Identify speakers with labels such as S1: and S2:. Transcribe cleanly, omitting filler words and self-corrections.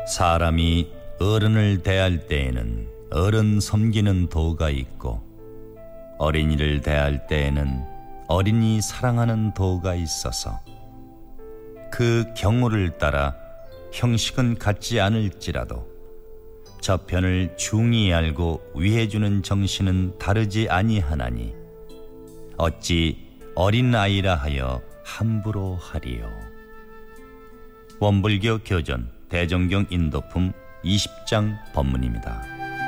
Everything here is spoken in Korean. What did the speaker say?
S1: 사람이 어른을 대할 때에는 어른 섬기는 도가 있고 어린이를 대할 때에는 어린이 사랑하는 도가 있어서 그 경우를 따라 형식은 같지 않을지라도 저편을 중히 알고 위해주는 정신은 다르지 아니하나니 어찌 어린아이라 하여 함부로 하리요. 원불교 교전 대정경 인도품 20장 법문입니다.